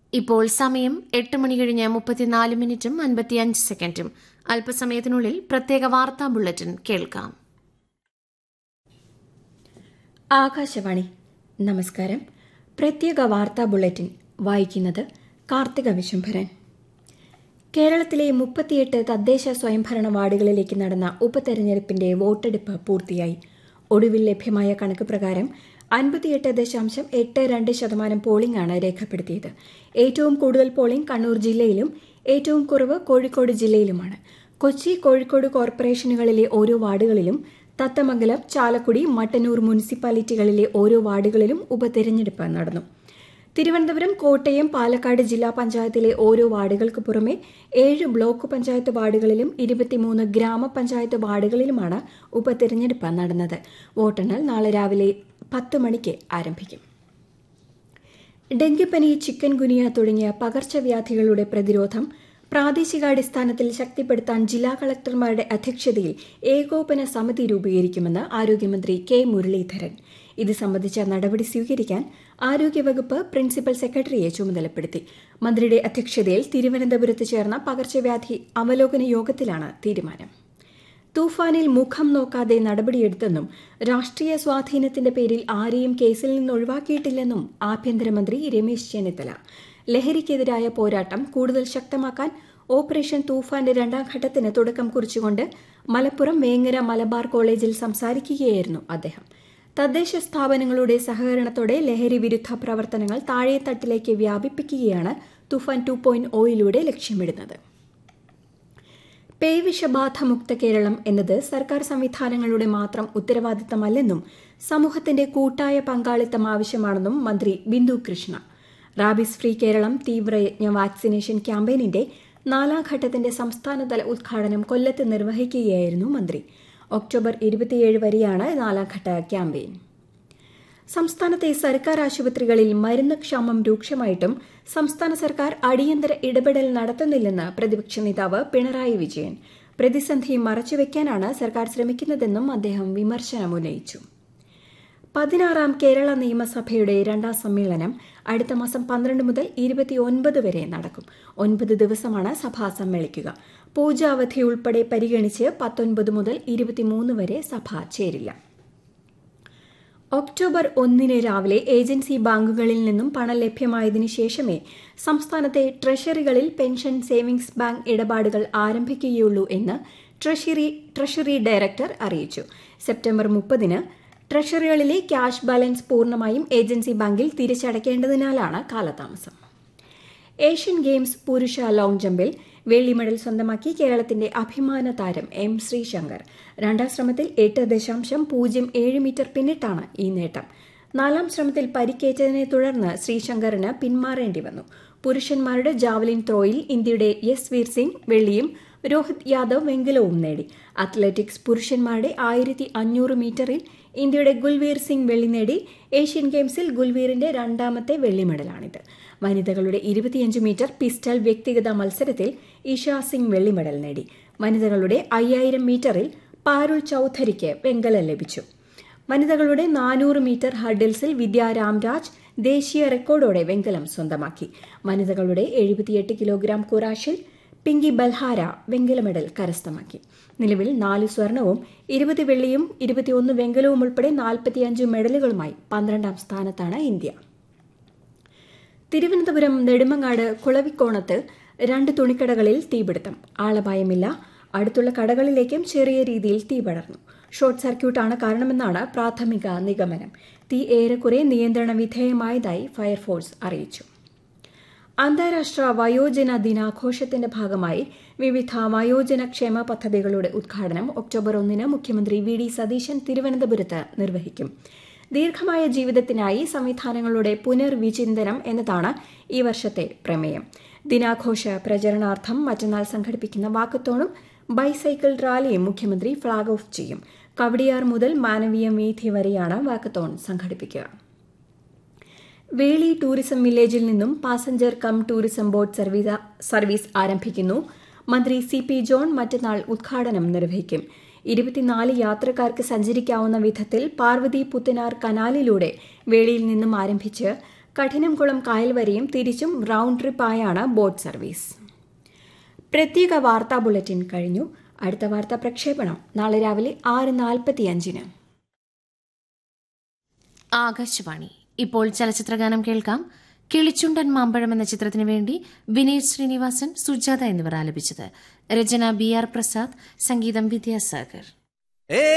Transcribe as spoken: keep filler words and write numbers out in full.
ഇപ്പോൾ സമയം എട്ട് മണി കഴിഞ്ഞ് മുപ്പത്തിനാല് മിനിറ്റും അൻപത്തിയഞ്ച് സെക്കൻഡും. അല്പസമയത്തിനുള്ളിൽ പ്രത്യേക വാർത്താ ബുള്ളറ്റിൻ കേൾക്കാം. ആകാശവാണി. നമസ്കാരം. പ്രത്യേക വാർത്താ ബുള്ളറ്റിൻ വായിക്കുന്നത് കാർത്തിക വിശംഭരൻ. കേരളത്തിലെ മുപ്പത്തിയെട്ട് തദ്ദേശ സ്വയംഭരണ വാർഡുകളിലേക്ക് നടന്ന ഉപതെരഞ്ഞെടുപ്പിന്റെ വോട്ടെടുപ്പ് പൂർത്തിയായി. ഒടുവിൽ ലഭ്യമായ കണക്ക് പ്രകാരം അൻപത്തിയെട്ട് ദശാംശം എട്ട് രണ്ട് ശതമാനം പോളിംഗാണ് രേഖപ്പെടുത്തിയത്. ഏറ്റവും കൂടുതൽ പോളിംഗ് കണ്ണൂർ ജില്ലയിലും ഏറ്റവും കുറവ് കോഴിക്കോട് ജില്ലയിലുമാണ്. കൊച്ചി, കോഴിക്കോട് കോർപ്പറേഷനുകളിലെ ഓരോ വാർഡുകളിലും തത്തമംഗലം, ചാലക്കുടി, മട്ടന്നൂർ മുനിസിപ്പാലിറ്റികളിലെ ഓരോ വാർഡുകളിലും ഉപതെരഞ്ഞെടുപ്പ് നടന്നു. തിരുവനന്തപുരം, കോട്ടയം, പാലക്കാട് ജില്ലാ പഞ്ചായത്തിലെ ഓരോ വാർഡുകൾക്ക് പുറമെ ഏഴ് ബ്ലോക്ക് പഞ്ചായത്ത് വാർഡുകളിലും ഇരുപത്തിമൂന്ന് ഗ്രാമപഞ്ചായത്ത് വാർഡുകളിലുമാണ് ഉപതെരഞ്ഞെടുപ്പ് നടന്നത്. വോട്ടെണ്ണൽ നാളെ രാവിലെ പത്ത് മണിക്ക് ആരംഭിക്കും. ഡെങ്കിപ്പനി, ചിക്കൻ ഗുനിയ തുടങ്ങിയ പകർച്ചവ്യാധികളുടെ പ്രതിരോധം പ്രാദേശികാടിസ്ഥാനത്തിൽ ശക്തിപ്പെടുത്താൻ ജില്ലാ കളക്ടർമാരുടെ അധ്യക്ഷതയിൽ ഏകോപന സമിതി രൂപീകരിക്കുമെന്ന് ആരോഗ്യമന്ത്രി കെ മുരളീധരൻ. ഇത് സംബന്ധിച്ച നടപടി സ്വീകരിക്കാൻ ആരോഗ്യവകുപ്പ് പ്രിൻസിപ്പൽ സെക്രട്ടറിയെ ചുമതലപ്പെടുത്തി. മന്ത്രിയുടെ അധ്യക്ഷതയിൽ തിരുവനന്തപുരത്ത് ചേർന്ന പകർച്ചവ്യാധി അവലോകന യോഗത്തിലാണ് തീരുമാനം. തൂഫാനിൽ മുഖം നോക്കാതെ നടപടിയെടുത്തെന്നും രാഷ്ട്രീയ സ്വാധീനത്തിന്റെ പേരിൽ ആരെയും കേസിൽ നിന്ന് ഒഴിവാക്കിയിട്ടില്ലെന്നും ആഭ്യന്തരമന്ത്രി രമേശ് ചെന്നിത്തല. ലഹരിക്കെതിരായ പോരാട്ടം കൂടുതൽ ശക്തമാക്കാൻ ഓപ്പറേഷൻ തൂഫാന്റെ രണ്ടാം ഘട്ടത്തിന് തുടക്കം കുറിച്ചുകൊണ്ട് മലപ്പുറം വേങ്ങര മലബാർ കോളേജിൽ സംസാരിക്കുകയായിരുന്നു അദ്ദേഹം. തദ്ദേശ സ്ഥാപനങ്ങളുടെ സഹകരണത്തോടെ ലഹരി വിരുദ്ധ പ്രവർത്തനങ്ങൾ താഴെത്തട്ടിലേക്ക് വ്യാപിപ്പിക്കുകയാണ് തുഫാൻ ടു പോയിന്റ് ഒയിലൂടെ ലക്ഷ്യമിടുന്നത്. പേവിഷബാധമുക്ത കേരളം എന്നത് സർക്കാർ സംവിധാനങ്ങളുടെ മാത്രം ഉത്തരവാദിത്തമല്ലെന്നും സമൂഹത്തിന്റെ കൂട്ടായ പങ്കാളിത്തം ആവശ്യമാണെന്നും മന്ത്രി Bindu Krishna. Rabies free Keralam തീവ്രയജ്ഞ vaccination ക്യാമ്പയിനിന്റെ നാലാം ഘട്ടത്തിന്റെ സംസ്ഥാനതല ഉദ്ഘാടനം കൊല്ലത്ത് നിർവഹിക്കുകയായിരുന്നു മന്ത്രി. ഒക്ടോബർ ഇരുപത്തിയേഴ് വരെയാണ് നാലാംഘട്ട ക്യാമ്പയിൻ. സംസ്ഥാനത്തെ സർക്കാർ ആശുപത്രികളിൽ മരുന്ന് ക്ഷാമം രൂക്ഷമായിട്ടും സംസ്ഥാന സർക്കാർ അടിയന്തര ഇടപെടൽ നടത്തുന്നില്ലെന്ന് പ്രതിപക്ഷ നേതാവ് പിണറായി വിജയൻ. പ്രതിസന്ധി മറച്ചുവെക്കാനാണ് സർക്കാർ ശ്രമിക്കുന്നതെന്നും അദ്ദേഹം വിമർശനമുന്നയിച്ചു. പതിനാറാം കേരള നിയമസഭയുടെ രണ്ടാം സമ്മേളനം അടുത്ത മാസം പന്ത്രണ്ട് മുതൽ ഇരുപത്തിയൊൻപത് വരെ നടക്കും. ഒൻപത് ദിവസമാണ് സഭ സമ്മേളിക്കുക. പൂജാവധി ഉൾപ്പെടെ പരിഗണിച്ച് പത്തൊൻപത് മുതൽ ഇരുപത്തിമൂന്ന് വരെ സഭ ചേരില്ല. ഒക്ടോബർ ഒന്നിന് രാവിലെ ഏജൻസി ബാങ്കുകളിൽ നിന്നും പണം ലഭ്യമായതിനു ശേഷമേ സംസ്ഥാനത്തെ ട്രഷറികളിൽ പെൻഷൻ സേവിംഗ്സ് ബാങ്ക് ഇടപാടുകൾ ആരംഭിക്കുകയുള്ളൂ എന്ന് ട്രഷറി ട്രഷറി ഡയറക്ടർ അറിയിച്ചു. സെപ്റ്റംബർ മുപ്പതിന് ട്രഷറികളിലെ ക്യാഷ് ബാലൻസ് പൂർണ്ണമായും ഏജൻസി ബാങ്കിൽ തിരിച്ചടയ്ക്കേണ്ടതിനാലാണ് കാലതാമസം. ഏഷ്യൻ ഗെയിംസ് പുരുഷ ലോങ് ജമ്പിൽ വെള്ളി മെഡൽ സ്വന്തമാക്കി കേരളത്തിന്റെ അഭിമാന താരം എം ശ്രീശങ്കർ. രണ്ടാം ശ്രമത്തിൽ എട്ട് ദശാംശം പൂജ്യം ഏഴ് മീറ്റർ പിന്നിട്ടാണ് ഈ നേട്ടം. നാലാം ശ്രമത്തിൽ പരിക്കേറ്റതിനെ തുടർന്ന് ശ്രീശങ്കറിന് പിന്മാറേണ്ടി വന്നു. പുരുഷന്മാരുടെ ജാവലിൻ ത്രോയിൽ ഇന്ത്യയുടെ യശ്വീർ സിംഗ് വെള്ളിയും രോഹിത് യാദവ് വെങ്കലവും നേടി. അത്ലറ്റിക്സ് പുരുഷന്മാരുടെ ആയിരത്തി അഞ്ഞൂറ് മീറ്ററിൽ ഇന്ത്യയുടെ ഗുൽവീർ സിംഗ് വെള്ളി നേടി. ഏഷ്യൻ ഗെയിംസിൽ ഗുൽവീറിന്റെ രണ്ടാമത്തെ വെള്ളി മെഡലാണിത്. വനിതകളുടെ ഇരുപത്തിയഞ്ച് മീറ്റർ പിസ്റ്റൾ വ്യക്തിഗത മത്സരത്തിൽ ഇഷ സിംഗ് വെള്ളി മെഡൽ നേടി. വനിതകളുടെ അയ്യായിരം മീറ്ററിൽ പാരുൾ ചൌധരിക്ക് വെങ്കലം ലഭിച്ചു. വനിതകളുടെ നാനൂറ് മീറ്റർ ഹർഡിൽസിൽ വിദ്യാ രാംരാജ് ദേശീയ റെക്കോർഡോടെ വെങ്കലം സ്വന്തമാക്കി. വനിതകളുടെ എഴുപത്തിയെട്ട് കിലോഗ്രാം കുറാഷിൽ പിങ്കി ബൽഹാര വെങ്കല മെഡൽ കരസ്ഥമാക്കി. നിലവിൽ നാല് സ്വർണവും ഇരുപത് വെള്ളിയും ഇരുപത്തിയൊന്ന് വെങ്കലവും ഉൾപ്പെടെ നാൽപ്പത്തിയഞ്ച് മെഡലുകളുമായി പന്ത്രണ്ടാം സ്ഥാനത്താണ് ഇന്ത്യ. തിരുവനന്തപുരം നെടുമങ്ങാട് കുളവിക്കോണത്ത് രണ്ട് തുണിക്കടകളിൽ തീപിടുത്തം. ആളപായമില്ല. അടുത്തുള്ള കടകളിലേക്കും ചെറിയ രീതിയിൽ തീ പടർന്നു. ഷോർട്ട് സർക്യൂട്ടാണ് കാരണമെന്നാണ് പ്രാഥമിക നിഗമനം. തീ ഏറെക്കുറെ നിയന്ത്രണ വിധേയമായതായി ഫയർഫോഴ്സ് അറിയിച്ചു. അന്താരാഷ്ട്ര വയോജന ദിനാഘോഷത്തിന്റെ ഭാഗമായി വിവിധ വയോജന ക്ഷേമ പദ്ധതികളുടെ ഉദ്ഘാടനം ഒക്ടോബർ ഒന്നിന് മുഖ്യമന്ത്രി വി ഡി സതീശൻ തിരുവനന്തപുരത്ത് നിർവഹിക്കും. ദീർഘമായ ജീവിതത്തിനായി സംവിധാനങ്ങളുടെ പുനർവിചിന്തനം എന്നതാണ് ഈ വർഷത്തെ പ്രമേയം. ദിനാഘോഷ പ്രചരണാർത്ഥം മറ്റന്നാൾ സംഘടിപ്പിക്കുന്ന വാക്കത്തോണും ബൈസൈക്കിൾ റാലിയും മുഖ്യമന്ത്രി ഫ്ളാഗ് ഓഫ് ചെയ്യും. കവടിയാർ മുതൽ മാനവീയം വീഥി വരെയാണ് വാക്കത്തോൺ സംഘടിപ്പിക്കുക. വേളി ടൂറിസം വില്ലേജിൽ നിന്നും passenger come tourism boat service ആരംഭിക്കുന്നു. മന്ത്രി സി പി ജോൺ മറ്റന്നാൾ ഉദ്ഘാടനം നിർവഹിക്കും. ഇരുപത്തിനാല് യാത്രക്കാർക്ക് സഞ്ചരിക്കാവുന്ന വിധത്തിൽ പാർവതി പുത്തനാർ കനാലിലൂടെ വേളിയിൽ നിന്നും ആരംഭിച്ച് കഠിനംകുളം കായൽ വരെയും തിരിച്ചും റൌണ്ട് ട്രിപ്പായാണ് ബോട്ട് സർവീസ്. പ്രത്യേക വാർത്താ ബുള്ളറ്റിൻ കഴിഞ്ഞു. അടുത്ത വാർത്താ പ്രക്ഷേപണം നാളെ രാവിലെ ആറ് നാൽപ്പത്തിയഞ്ചിന്. ആകാശവാണി. ഇപ്പോൾ ചലച്ചിത്രഗാനം കേൾക്കാം. കിളിച്ചുണ്ടൻ മാമ്പഴം എന്ന ചിത്രത്തിനു വേണ്ടി വിനീത് ശ്രീനിവാസൻ, സുജാത എന്നിവർ ആലപിച്ചത്. രചന ബി ആർ പ്രസാദ്, സംഗീതം വിദ്യാസാഗർ.